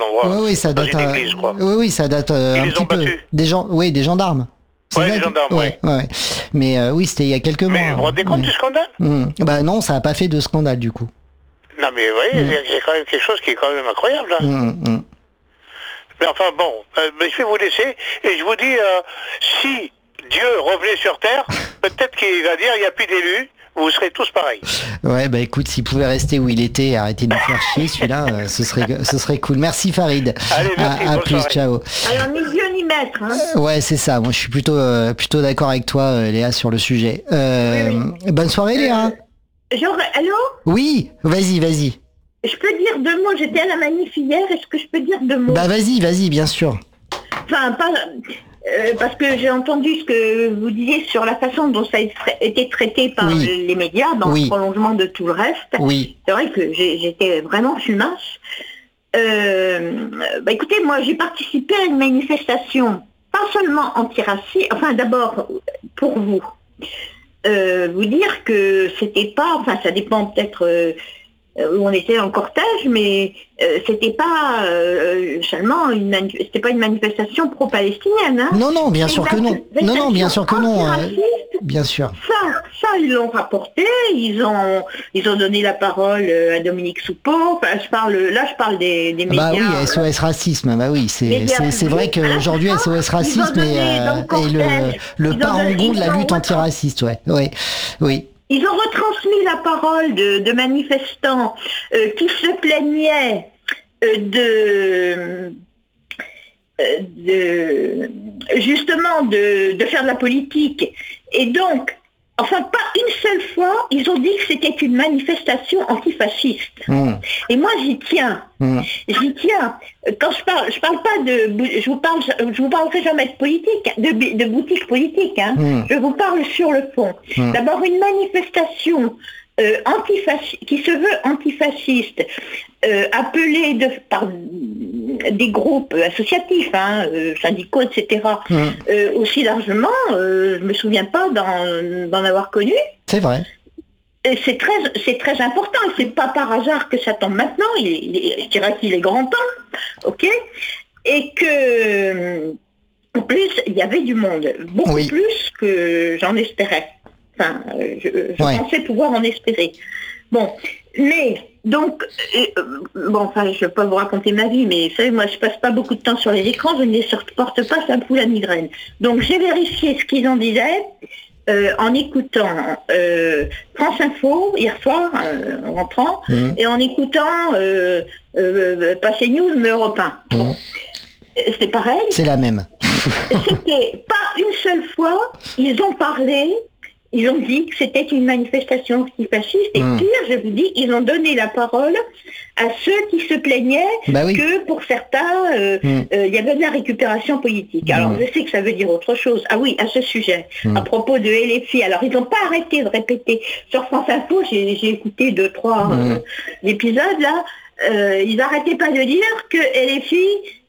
Oui, ça date. Dans une église, quoi. Oui, ça date un les petit ont peu. battus. Des gendarmes. Ouais, des gendarmes, ouais. Mais oui, c'était il y a quelques mois. Mais vous vous rendez compte du scandale? Bah non, ça a pas fait de scandale du coup. Non, mais vous voyez, il y a quand même quelque chose qui est quand même incroyable, là. Mais enfin, bon, mais je vais vous laisser, et je vous dis, si Dieu revenait sur Terre, peut-être qu'il va dire, il n'y a plus d'élus, vous serez tous pareils. Ouais, bah écoute, s'il pouvait rester où il était et arrêter de nous faire chier, celui-là, ce serait cool. Merci Farid. Allez, merci, à bonne plus, soirée. ciao. Alors, ni Dieu ni maître. Hein. Ouais, c'est ça. Moi, je suis plutôt d'accord avec toi, Léa, sur le sujet. Oui. Bonne soirée, Léa. Allô? Oui, vas-y. Je peux dire 2 mots, j'étais à la manif hier, est-ce que je peux dire 2 mots? Bah vas-y, bien sûr. Enfin, pas... parce que j'ai entendu ce que vous disiez sur la façon dont ça a été traité par les médias, dans le prolongement de tout le reste. Oui. C'est vrai que j'étais vraiment fumasse. Écoutez, moi j'ai participé à une manifestation, pas seulement antiraciste, enfin d'abord pour vous dire que c'était pas, enfin ça dépend peut-être... où on était en cortège, mais c'était pas seulement c'était pas une manifestation pro-palestinienne. Hein. Non, bien sûr que non. Non, bien sûr que non. Bien sûr. Ça, ils l'ont rapporté. Ils ont donné la parole à Dominique Soupeau. Enfin, je parle des médias. Bah oui, SOS Racisme. Bah oui, c'est vrai qu'aujourd'hui SOS Racisme est le parangon de la lutte antiraciste. Oui. Ils ont retransmis la parole de manifestants qui se plaignaient justement de faire de la politique. Et donc, enfin pas une seule fois, ils ont dit que c'était une manifestation antifasciste. Et moi j'y tiens. Quand je parle pas je vous parlerai jamais de politique, de boutique politique. Hein. Je vous parle sur le fond. D'abord une manifestation qui se veut antifasciste, appelée par des groupes associatifs, syndicaux, etc. Aussi largement, je me souviens pas d'en avoir connu. C'est vrai. C'est très important, et c'est pas par hasard que ça tombe maintenant, je dirais qu'il est grand temps, ok? Et que, en plus, il y avait du monde, beaucoup plus que j'en espérais. Enfin, je pensais pouvoir en espérer. Bon, mais, donc, je ne vais pas vous raconter ma vie, mais vous savez, moi, je passe pas beaucoup de temps sur les écrans, je ne les supporte pas, ça me fout la migraine. Donc, j'ai vérifié ce qu'ils en disaient, en écoutant France Info hier soir en rentrant et en écoutant pas CNews mais Europe 1. C'est pareil. C'est la même. C'était pas une seule fois, ils ont parlé, ils ont dit que c'était une manifestation antifasciste et pire, je vous dis, ils ont donné la parole à ceux qui se plaignaient que pour certains, il y avait de la récupération politique. Alors je sais que ça veut dire autre chose. Ah oui, à ce sujet, à propos de LFI, alors ils n'ont pas arrêté de répéter sur France Info, j'ai écouté 2-3 épisodes là, ils n'arrêtaient pas de dire que LFI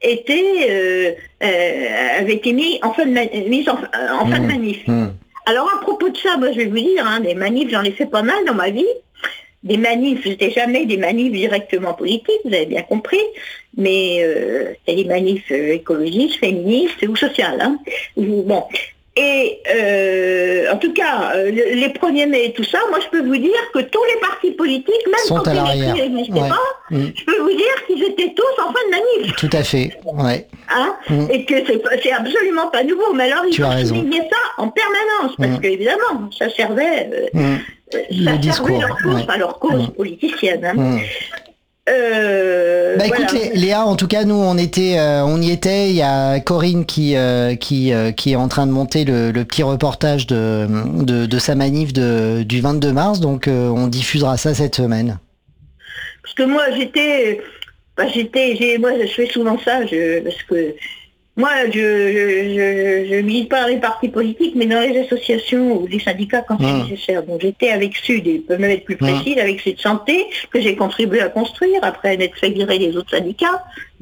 avait été mis en fin de manif. Alors à propos de ça, moi je vais vous dire, des manifs, j'en ai fait pas mal dans ma vie. Des manifs, c'était jamais des manifs directement politiques, vous avez bien compris, mais c'est des manifs écologistes, féministes ou sociales. Hein. Bon. Et en tout cas, les 1er mai et tout ça, moi je peux vous dire que tous les partis politiques, même sont quand les n'existaient pas, je peux vous dire qu'ils étaient tous en fin de manif. Tout à fait, Et que c'est absolument pas nouveau, mais alors ils ont souligné ça en permanence, parce que évidemment, ça servait, le discours, leur cause politicienne. Hein. Écoute Léa, en tout cas nous on y était, il y a Corinne qui est en train de monter le petit reportage de sa manif du 22 mars, donc on diffusera ça cette semaine. Parce que moi moi je fais souvent ça, parce que moi je milite pas dans les partis politiques, mais dans les associations ou les syndicats quand c'est nécessaire. Donc j'étais avec Sud, et peut même être plus précise, avec Sud Santé, que j'ai contribué à construire, après m'être fait virer des autres syndicats,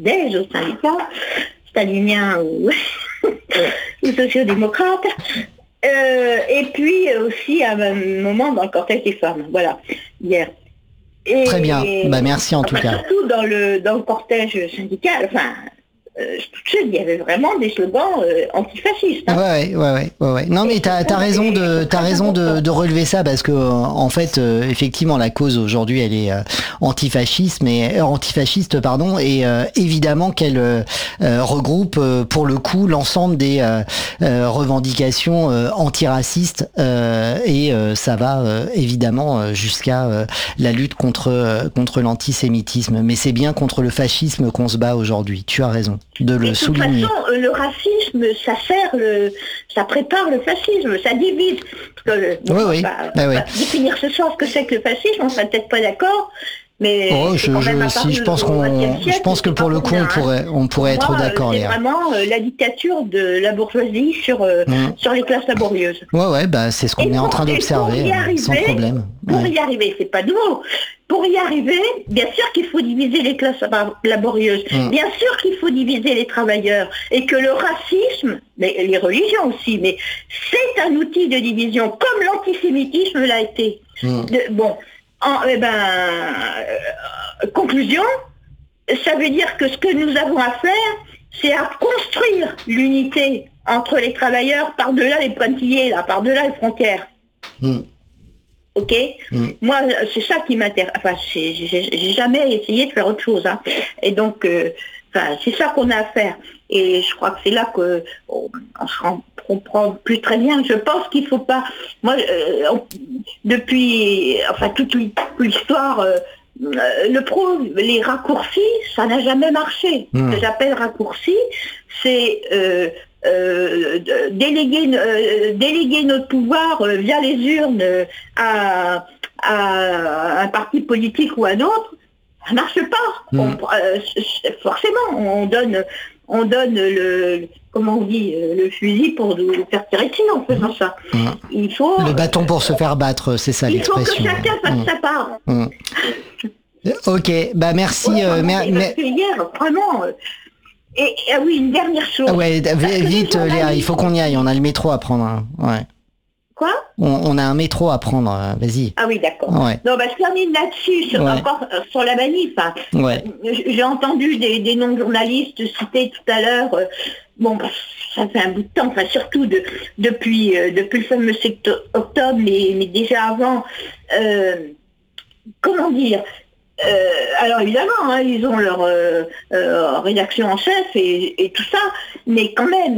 staliniens ou sociodémocrates. Et puis aussi à un moment dans le cortège des femmes, voilà, hier. Très bien, merci en tout cas. Surtout dans le cortège syndical, il y avait vraiment des slogans antifascistes. Ouais. Non, mais t'as raison de relever ça, parce que en fait, effectivement, la cause aujourd'hui, elle est antifasciste, et évidemment qu'elle regroupe pour le coup l'ensemble des revendications antiracistes, et ça va évidemment jusqu'à la lutte contre l'antisémitisme. Mais c'est bien contre le fascisme qu'on se bat aujourd'hui. Tu as raison de le souligner. De toute façon, le racisme, ça prépare le fascisme, ça divise. Définir ce soir ce que c'est que le fascisme, on ne serait peut-être pas d'accord, mais je pense que pour le coup, on pourrait être d'accord. C'est vraiment la dictature de la bourgeoisie sur les classes laborieuses. C'est ce qu'on est en train d'observer, sans problème. Pour y arriver, c'est pas nouveau. Pour y arriver, bien sûr qu'il faut diviser les classes laborieuses, bien sûr qu'il faut diviser les travailleurs, et que le racisme, mais les religions aussi, mais c'est un outil de division, comme l'antisémitisme l'a été. Conclusion, ça veut dire que ce que nous avons à faire, c'est à construire l'unité entre les travailleurs par-delà les pointillés, par-delà les frontières. Ok. Moi, c'est ça qui m'intéresse. J'ai jamais essayé de faire autre chose. Et donc, c'est ça qu'on a à faire. Et je crois que c'est là qu'on se comprend plus très bien. Je pense qu'il ne faut pas... Moi, depuis toute l'histoire le prouve, les raccourcis, ça n'a jamais marché. Ce que j'appelle raccourcis, c'est... déléguer notre pouvoir via les urnes à un parti politique ou à un autre, ça ne marche pas. Forcément, on donne le fusil pour nous faire tirer dessus en faisant ça. Il faut le bâton pour se faire battre, c'est ça l'expression. Il faut que chacun fasse sa part. Ok, merci. Hier, vraiment. Et oui, une dernière chose. Vite Léa, il faut qu'on y aille, on a le métro à prendre. Quoi ? On a un métro à prendre, vas-y. Ah oui, d'accord. Non, je termine là-dessus, encore sur la manif. J'ai entendu des non-journalistes cités tout à l'heure. Ça fait un bout de temps, surtout depuis le fameux 7 octobre, mais déjà avant. Comment dire ? Alors évidemment, ils ont leur rédaction en chef et tout ça, mais quand même,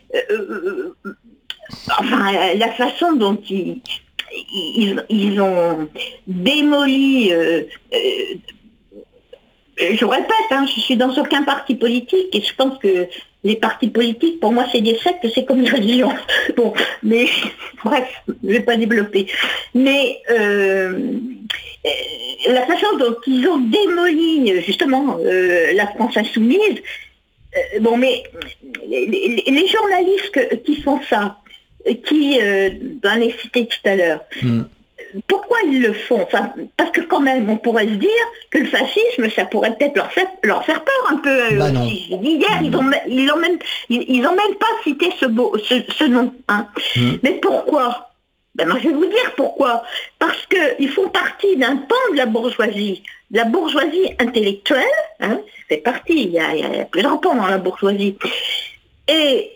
la façon dont ils ont démoli, je répète, je suis dans aucun parti politique et je pense que les partis politiques, pour moi, c'est des sectes, c'est comme une religion. Mais bref, je ne vais pas développer. Mais la façon dont ils ont démoli, justement, la France insoumise, mais les journalistes qui font ça, qui, dans les cités tout à l'heure, pourquoi ils le font ? Parce que quand même, on pourrait se dire que le fascisme, ça pourrait peut-être leur faire peur un peu. Hier, ils ont même pas cité ce nom. Mais pourquoi ? Moi, je vais vous dire pourquoi. Parce qu'ils font partie d'un pan de la bourgeoisie intellectuelle. Ça fait partie, il y a plusieurs pans dans la bourgeoisie. Et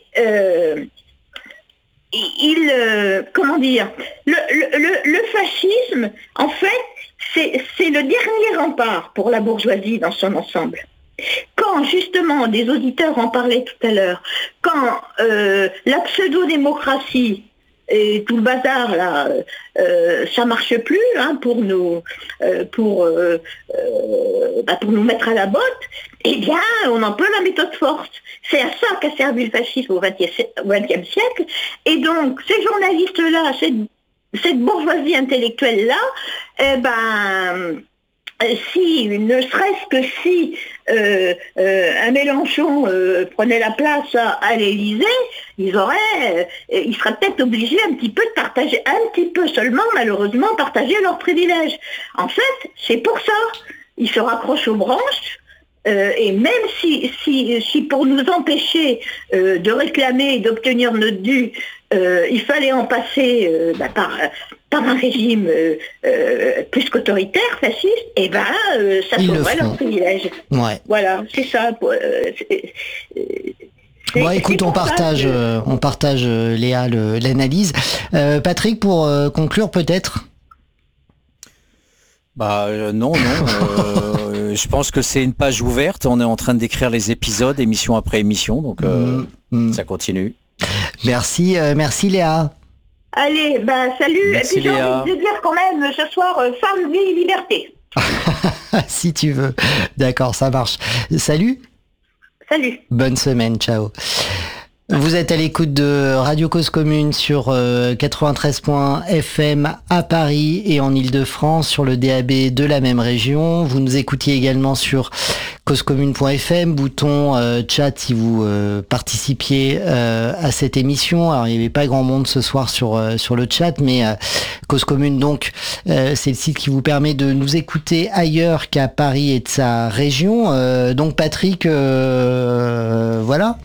comment dire, le fascisme, en fait, c'est le dernier rempart pour la bourgeoisie dans son ensemble. Quand, justement, des auditeurs en parlaient tout à l'heure, quand la pseudo-démocratie et tout le bazar là, ça marche plus pour nous mettre à la botte, eh bien on emploie la méthode forte. C'est à ça qu'a servi le fascisme au XXe siècle. Et donc ces journalistes-là, cette bourgeoisie intellectuelle-là, ne serait-ce que si un Mélenchon prenait la place à l'Élysée, ils seraient peut-être obligés un petit peu de partager, un petit peu seulement, malheureusement, partager leurs privilèges. En fait, c'est pour ça. Ils se raccrochent aux branches. Et même si pour nous empêcher de réclamer et d'obtenir notre dû, il fallait en passer par un régime plus qu'autoritaire, fasciste, et ça sauverait leur privilège. Ouais. Voilà, c'est ça. Bon, écoute, on partage, Léa, l'analyse. Patrick, pour conclure peut-être. Non. Je pense que c'est une page ouverte. On est en train d'écrire les épisodes, émission après émission, donc ça continue. Merci Léa. Allez, salut. Merci, et puis j'ai envie de dire quand même ce soir, femme, vie, liberté. Si tu veux. D'accord, ça marche. Salut. Salut. Bonne semaine, ciao. Vous êtes à l'écoute de Radio Cause Commune sur 93.fm à Paris et en Ile-de-France sur le DAB de la même région. Vous nous écoutiez également sur causecommune.fm, bouton chat si vous participiez à cette émission. Alors il n'y avait pas grand monde ce soir sur le chat, mais Cause Commune donc c'est le site qui vous permet de nous écouter ailleurs qu'à Paris et de sa région. Donc Patrick, voilà.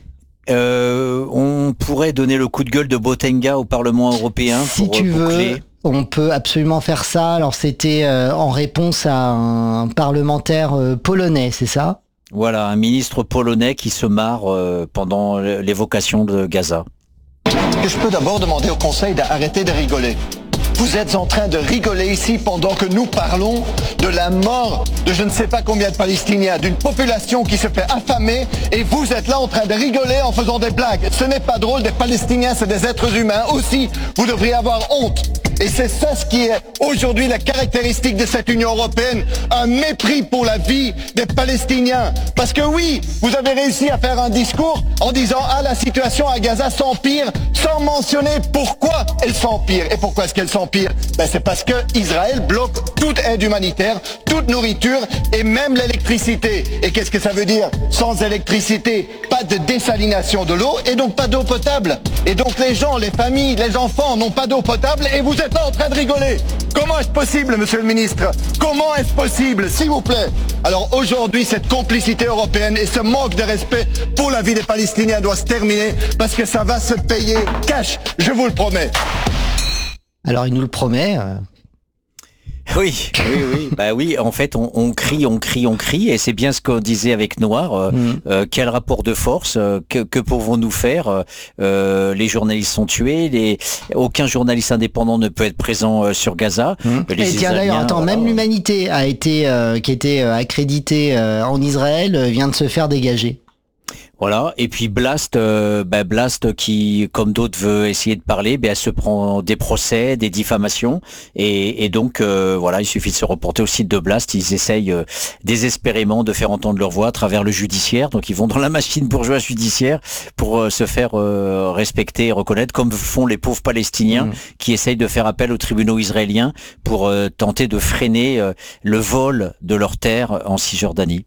On pourrait donner le coup de gueule de Botenga au Parlement européen. Si tu veux, on peut absolument faire ça. Alors c'était en réponse à un parlementaire polonais, c'est ça ? Voilà, un ministre polonais qui se marre pendant l'évocation de Gaza. Je peux d'abord demander au Conseil d'arrêter de rigoler. Vous êtes en train de rigoler ici pendant que nous parlons de la mort de je ne sais pas combien de Palestiniens, d'une population qui se fait affamer, et vous êtes là en train de rigoler en faisant des blagues. Ce n'est pas drôle, des Palestiniens, c'est des êtres humains aussi. Vous devriez avoir honte. Et c'est ça ce qui est aujourd'hui la caractéristique de cette Union européenne, un mépris pour la vie des Palestiniens. Parce que oui, vous avez réussi à faire un discours en disant « Ah, la situation à Gaza s'empire », sans mentionner pourquoi elle s'empire. Et pourquoi est-ce qu'elle s'empire ? C'est parce que Israël bloque toute aide humanitaire, toute nourriture et même l'électricité. Et qu'est-ce que ça veut dire ? Sans électricité, pas de dessalination de l'eau et donc pas d'eau potable. Et donc les gens, les familles, les enfants n'ont pas d'eau potable et vous êtes là en train de rigoler. Comment est-ce possible, monsieur le ministre ? Comment est-ce possible, s'il vous plaît ? Alors aujourd'hui, cette complicité européenne et ce manque de respect pour la vie des Palestiniens doit se terminer parce que ça va se payer cash, je vous le promets. Alors il nous le promet. Oui. Oui, en fait, on crie, et c'est bien ce qu'on disait avec Noir. Quel rapport de force, que pouvons-nous faire ? Les journalistes sont tués, aucun journaliste indépendant ne peut être présent sur Gaza. Et tiens d'ailleurs, attends, même l'humanité qui était accréditée en Israël vient de se faire dégager. Voilà, et puis Blast qui, comme d'autres, veut essayer de parler, elle se prend des procès, des diffamations, et donc il suffit de se reporter au site de Blast. Ils essayent désespérément de faire entendre leur voix à travers le judiciaire, donc ils vont dans la machine bourgeoise judiciaire pour se faire respecter et reconnaître, comme font les pauvres Palestiniens qui essayent de faire appel aux tribunaux israéliens pour tenter de freiner le vol de leurs terres en Cisjordanie.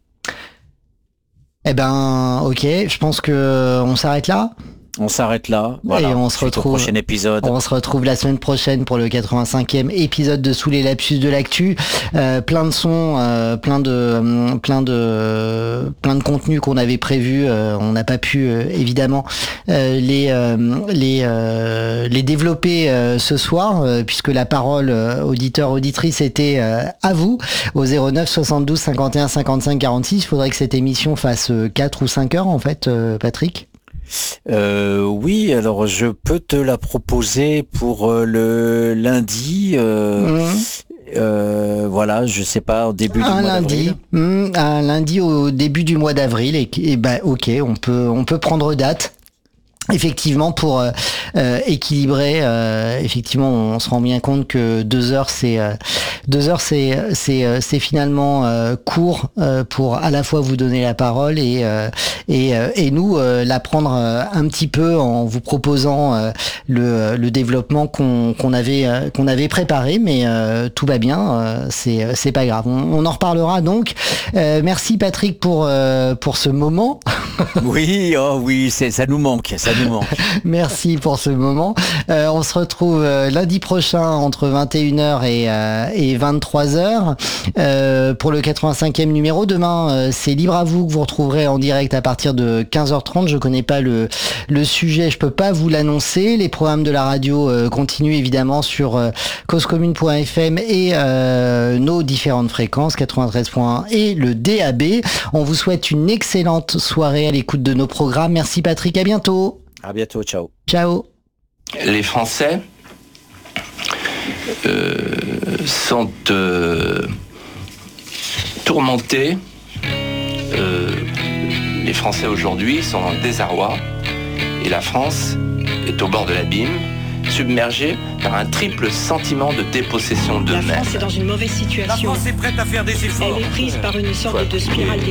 Eh ben, ok, je pense que on s'arrête là. On s'arrête là. Voilà. Et on se retrouve au prochain épisode. On se retrouve la semaine prochaine pour le 85e épisode de Sous les lapsus de l'actu. Plein de sons, plein de contenus qu'on avait prévus. On n'a pas pu évidemment les développer ce soir puisque la parole auditeur auditrice était à vous au 09 72 51 55 46. Il faudrait que cette émission fasse 4 ou 5 heures en fait, Patrick. Oui, alors je peux te la proposer pour le lundi. Je sais pas, au début du mois d'avril. Un lundi au début du mois d'avril et ok, on peut prendre date. Effectivement, pour équilibrer, effectivement, on se rend bien compte que 2 heures, c'est finalement court pour à la fois vous donner la parole et nous la prendre un petit peu en vous proposant le développement qu'on avait préparé, mais tout va bien, c'est pas grave. On en reparlera donc. Merci Patrick pour ce moment. Oui, oh oui, ça nous manque. Merci pour ce moment. On se retrouve lundi prochain entre 21h et 23h pour le 85e numéro. Demain, c'est Libre à vous que vous retrouverez en direct à partir de 15h30. Je connais pas le sujet, je peux pas vous l'annoncer. Les programmes de la radio continuent évidemment sur causecommune.fm et nos différentes fréquences 93.1 et le DAB. On vous souhaite une excellente soirée à l'écoute de nos programmes. Merci Patrick, à bientôt. À bientôt, ciao. Ciao. Les Français sont tourmentés. Les Français aujourd'hui sont en désarroi et la France est au bord de l'abîme, submergée par un triple sentiment de dépossession d'eux-mêmes. La France est dans une mauvaise situation. La France est prête à faire des efforts. Elle est prise par une sorte de spirale